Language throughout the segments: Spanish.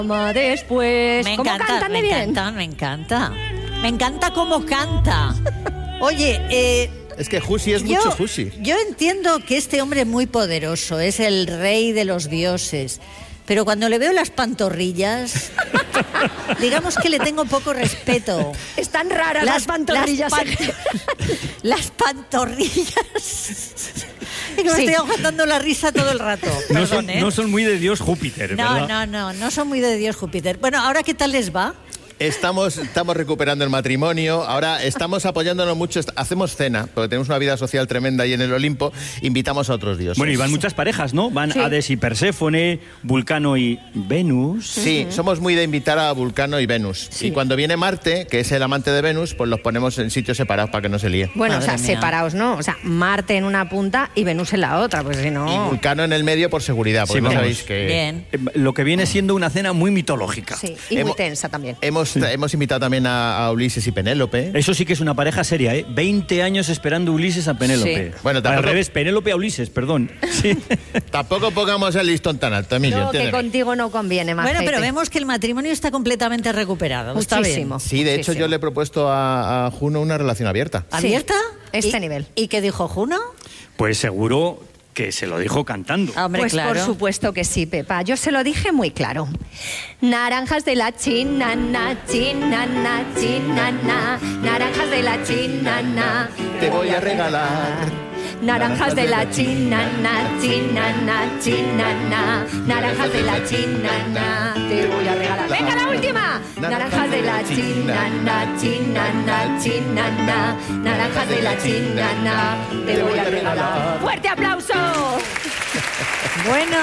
Después, Me ¿cómo encanta, cantan de me bien? encanta, me encanta. Me encanta cómo canta. Oye, Es que Husi es mucho Husi. yo entiendo que este hombre es muy poderoso, es el rey de los dioses. Pero cuando le veo las pantorrillas, digamos que le tengo poco respeto. Están raras las pantorrillas. Las pantorrillas. Es que me Sí. estoy aguantando la risa todo el rato. Perdón, ¿eh? No son muy de Dios Júpiter, ¿verdad? No son muy de Dios Júpiter. Bueno, ¿ahora qué tal les va? Estamos recuperando el matrimonio, ahora estamos apoyándonos mucho, hacemos cena, porque tenemos una vida social tremenda ahí en el Olimpo, invitamos a otros dioses. Bueno, y van muchas parejas, ¿no? Van Sí. Hades y Perséfone, Vulcano y Venus. Sí, somos muy de invitar a Vulcano y Venus. Sí. Y cuando viene Marte, que es el amante de Venus, pues los ponemos en sitios separados para que no se líe. Bueno, Madre o sea, mía. separados, ¿no? O sea, Marte en una punta y Venus en la otra, pues si Y no... Vulcano en el medio por seguridad, porque Sí, no vamos. sabéis que... Bien. Lo que viene siendo una cena muy mitológica. Sí, y muy Hemos- tensa también. Hemos invitado también a Ulises y Penélope. Eso sí que es una pareja seria, ¿eh? 20 años esperando Ulises a Penélope. Sí. Bueno, Al tampoco- revés, Penélope a Ulises, perdón. Sí. Tampoco pongamos el listón tan alto, Emilio. No, que entiéndeme. contigo no conviene más. Bueno, pero vemos que el matrimonio está completamente recuperado. Está bien. Muchísimo. Sí, de hecho muchísimo. yo le he propuesto a Juno una relación abierta. ¿Abierta? Este ¿Y- nivel. ¿Y qué dijo Juno? Pues seguro que se lo dijo cantando. Hombre, Pues claro. por supuesto que sí, Pepa. Yo se lo dije muy claro. Naranjas de la chinana, chinana, chinana. Naranjas de la chinana. Te voy a regalar. Naranjas de la chinana, chinana, chinana. Naranjas de la chinana. Te voy a regalar. ¡Venga, la última! Naranjas de la chinana, chinana, chinana. Naranjas de la chinana. Te voy a regalar. ¡Fuerte aplauso! Bueno.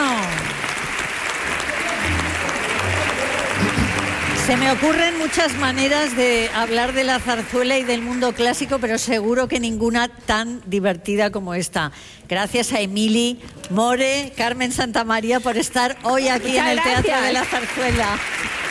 Se me ocurren muchas maneras de hablar de la zarzuela y del mundo clásico, pero seguro que ninguna tan divertida como esta. Gracias a Emili More, Carmen Santamaría, por estar hoy aquí Muchas en el Teatro gracias. de la Zarzuela.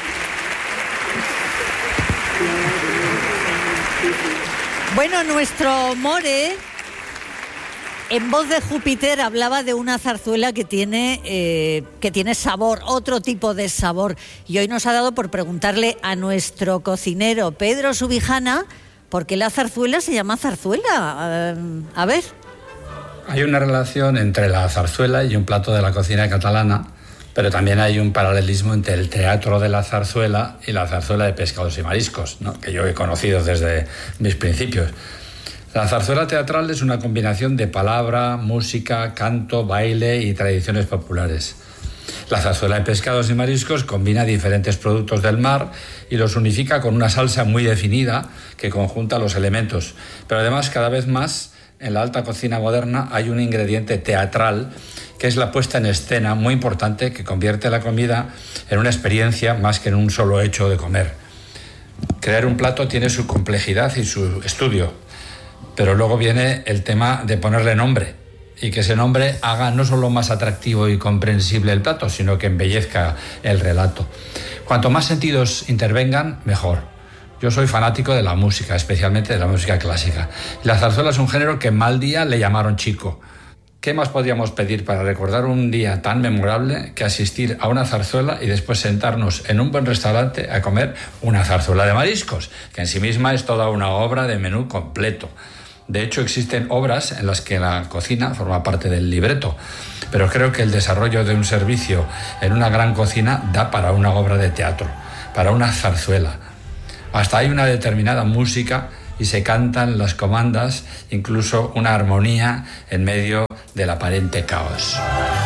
Bueno, nuestro More, en voz de Júpiter, hablaba de una zarzuela que tiene sabor, otro tipo de sabor. Y hoy nos ha dado por preguntarle a nuestro cocinero Pedro Subijana por qué la zarzuela se llama zarzuela. A ver. Hay una relación entre la zarzuela y un plato de la cocina catalana, pero también hay un paralelismo entre el teatro de la zarzuela y la zarzuela de pescados y mariscos, ¿no? Que yo he conocido desde mis principios. La zarzuela teatral es una combinación de palabra, música, canto, baile y tradiciones populares. La zarzuela de pescados y mariscos combina diferentes productos del mar y los unifica con una salsa muy definida que conjunta los elementos. Pero además, cada vez más, en la alta cocina moderna hay un ingrediente teatral que es la puesta en escena muy importante que convierte la comida en una experiencia más que en un solo hecho de comer. Crear un plato tiene su complejidad y su estudio, pero luego viene el tema de ponerle nombre y que ese nombre haga no solo más atractivo y comprensible el plato, sino que embellezca el relato. Cuanto más sentidos intervengan, mejor. Yo soy fanático de la música, especialmente de la música clásica. La zarzuela es un género que mal día le llamaron chico. ¿Qué más podríamos pedir para recordar un día tan memorable que asistir a una zarzuela y después sentarnos en un buen restaurante a comer una zarzuela de mariscos, que en sí misma es toda una obra de menú completo? De hecho, existen obras en las que la cocina forma parte del libreto, pero creo que el desarrollo de un servicio en una gran cocina da para una obra de teatro, para una zarzuela. Hasta hay una determinada música y se cantan las comandas, incluso una armonía en medio del aparente caos.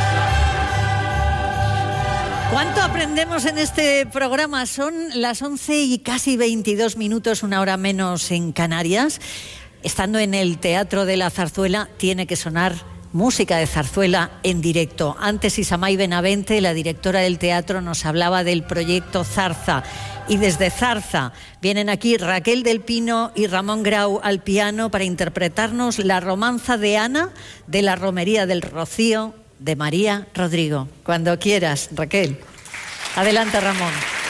¿Cuánto aprendemos en este programa? Son las 11 y casi 22 minutos, una hora menos en Canarias. Estando en el Teatro de la Zarzuela, tiene que sonar música de zarzuela en directo. Antes Isamay Benavente, la directora del teatro, nos hablaba del proyecto Zarza. Y desde Zarza vienen aquí Raquel del Pino y Ramón Grau al piano para interpretarnos la romanza de Ana de la Romería del Rocío de María Rodrigo. Cuando quieras, Raquel. Adelante, Ramón.